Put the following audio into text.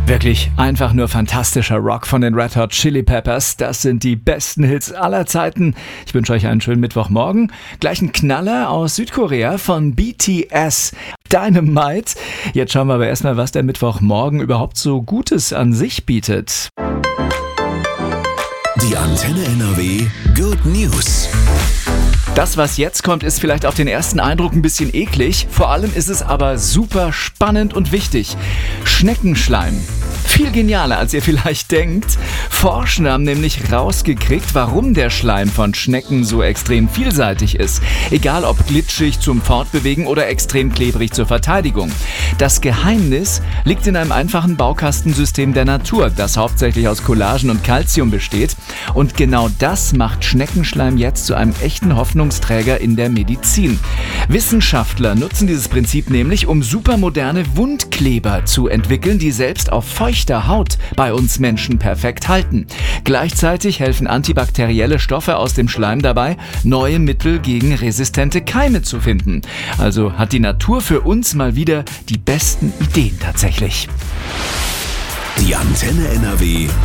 Wirklich einfach nur fantastischer Rock von den Red Hot Chili Peppers. Das sind die besten Hits aller Zeiten. Ich wünsche euch einen schönen Mittwochmorgen. Gleich ein Knaller aus Südkorea von BTS. Dynamite. Jetzt schauen wir aber erstmal, was der Mittwochmorgen überhaupt so Gutes an sich bietet. Die Antenne NRW Good News. Das, was jetzt kommt, ist vielleicht auf den ersten Eindruck ein bisschen eklig. Vor allem ist es aber super spannend und wichtig. Schneckenschleim. Viel genialer, als ihr vielleicht denkt. Forschende haben nämlich rausgekriegt, warum der Schleim von Schnecken so extrem vielseitig ist. Egal ob glitschig zum Fortbewegen oder extrem klebrig zur Verteidigung. Das Geheimnis liegt in einem einfachen Baukastensystem der Natur, das hauptsächlich aus Collagen und Calcium besteht. Und genau das macht Schneckenschleim jetzt zu einem echten Hoffnungsträger in der Medizin. Wissenschaftler nutzen dieses Prinzip nämlich, um supermoderne Wundkleber zu entwickeln, die selbst auf feuchter Haut bei uns Menschen perfekt halten. Gleichzeitig helfen antibakterielle Stoffe aus dem Schleim dabei, neue Mittel gegen resistente Keime zu finden. Also hat die Natur für uns mal wieder die besten Ideen tatsächlich. Die Antenne NRW